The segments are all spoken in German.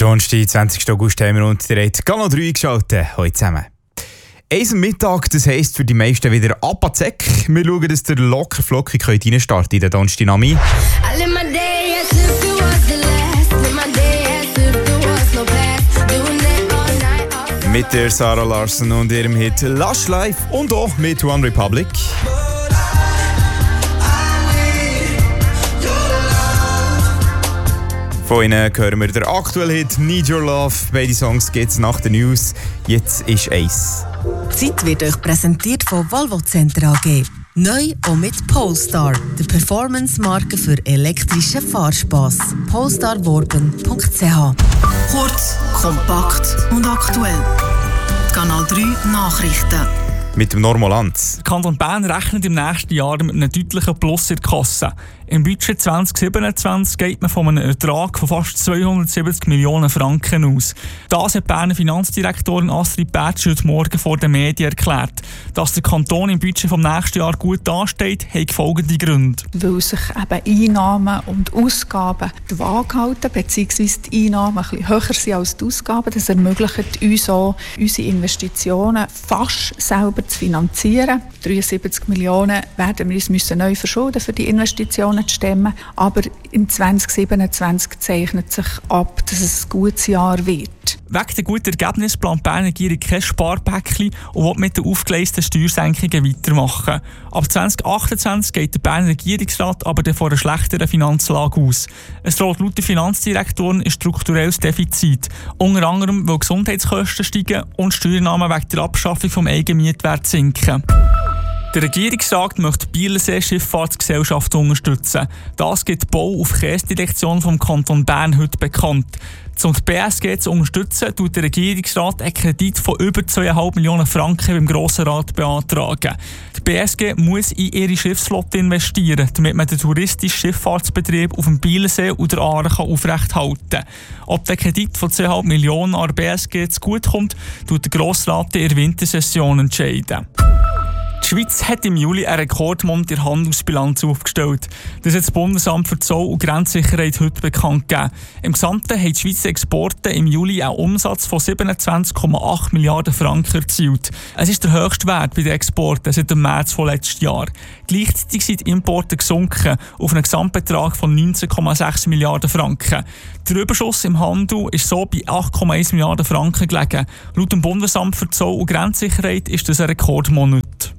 Donnerstag, 20. August haben wir und ihr habt Kanal 3 geschaltet. Heute zusammen. Eins am Mittag, das heisst für die meisten wieder ab an die Säcke. Wir schauen, dass ihr locker flockig reinstarten in den Donnerstag Nami. Mit der Sarah Larson und ihrem Hit Lush Life und auch mit One Republic. Von ihnen hören wir den aktuellen Hit Need Your Love. Beide Songs geht's nach den News. Jetzt ist eins. Die Zeit wird euch präsentiert von Volvo Center AG. Neu auch mit Polestar, der Performance-Marke für elektrischen Fahrspass. polestarworben.ch. Kurz, kompakt und aktuell. Kanal 3 Nachrichten. Mit dem Normoland. Der Kanton Bern rechnet im nächsten Jahr mit einem deutlichen Plus in der Kasse. Im Budget 2027 geht man von einem Ertrag von fast 270 Millionen Franken aus. Das hat die Berner Finanzdirektorin Astrid Bertsch heute Morgen vor den Medien erklärt. Dass der Kanton im Budget vom nächsten Jahr gut dasteht, hat folgende Gründe. Weil sich eben Einnahmen und Ausgaben die Waage halten, beziehungsweise die Einnahmen ein bisschen höher sind als die Ausgaben. Das ermöglicht uns auch, unsere Investitionen fast selber zu finanzieren. 73 Millionen werden wir uns neu verschulden, für die Investitionen zu stemmen. Aber in 2027 zeichnet sich ab, dass es ein gutes Jahr wird. Wegen der guten Ergebnisse plant die Berner Regierung kein Sparpäckchen und will mit den aufgeleisteten Steuersenkungen weitermachen. Ab 2028 geht der Berner Regierungsrat aber von einer schlechteren Finanzlage aus. Es droht laut der Finanzdirektorin ein strukturelles Defizit. Unter anderem, weil Gesundheitskosten steigen und Steuernahmen wegen der Abschaffung des Eigenmietwerts sinken. Der Regierungsrat möchte die Bielersee Schifffahrtsgesellschaft unterstützen. Das gibt die Bau- und Verkehrsdirektion vom Kanton Bern heute bekannt. Um die BSG zu unterstützen, tut der Regierungsrat einen Kredit von über 2,5 Millionen Franken beim Grossen Rat beantragen. Die BSG muss in ihre Schiffsflotte investieren, damit man den touristischen Schifffahrtsbetrieb auf dem Bielersee und der Aare aufrechterhalten kann. Ob der Kredit von 2,5 Millionen an der BSG zugutekommt, tut der Grosse Rat in der Wintersession entscheiden. Die Schweiz hat im Juli einen Rekordmonat in der Handelsbilanz aufgestellt. Das hat das Bundesamt für Zoll- und Grenzsicherheit heute bekannt gegeben. Im Gesamten haben die Schweizer Exporte im Juli einen Umsatz von 27,8 Milliarden Franken erzielt. Es ist der höchste Wert bei den Exporten seit dem März von letztes Jahr. Gleichzeitig sind die Importe gesunken auf einen Gesamtbetrag von 19,6 Milliarden Franken. Der Überschuss im Handel ist so bei 8,1 Milliarden Franken gelegen. Laut dem Bundesamt für Zoll- und Grenzsicherheit ist das ein Rekordmonat.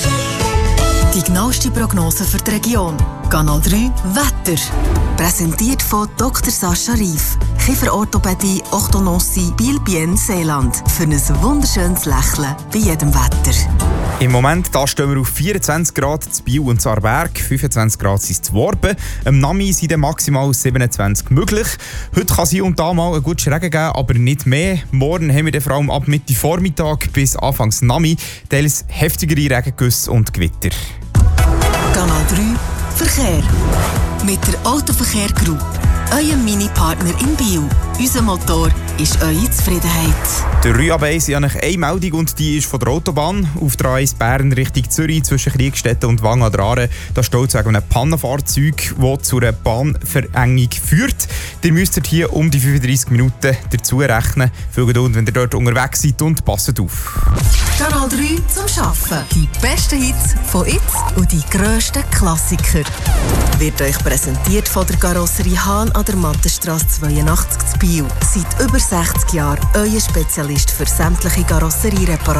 Die genaueste Prognose für die Region. Kanal 3 Wetter. Präsentiert von Dr. Sascha Rief. Kieferorthopädie, Orthodontie, Biel-Bienne, Seeland. Für ein wunderschönes Lächeln bei jedem Wetter. Im Moment da stehen wir auf 24 Grad zu Biel und zu Aarberg, 25 Grad sind zu Worben. Am Nami sind dann maximal 27 möglich. Heute kann es hier und da mal einen guten Regen geben, aber nicht mehr. Morgen haben wir dann vor allem ab Mitte Vormittag bis Anfangs Nami teils heftigere Regengüsse und Gewitter. Kanal 3 Verkehr. Mit der Autoverkehr Group. Euer Mini-Partner in Biel. Unser Motor ist eure Zufriedenheit. Der Rüabeis hat eine Meldung und die ist von der Autobahn. Auf der A1 Bern Richtung Zürich zwischen Kriegstetten und Wangen an der Aare. Da steht wegen einem Pannenfahrzeug, das zu einer Bahnverengung führt. Ihr müsst hier um die 35 Minuten dazu rechnen. Viel Geduld, wenn ihr dort unterwegs seid und passt auf. Kanal 3 zum Arbeiten. Die besten Hits von jetzt und die grössten Klassiker. Wird euch präsentiert von der Karosserie Hahn an der Mattenstrasse 82 zu Biel. Seit über 60 Jahren euer Spezialist für sämtliche Karosseriereparationen.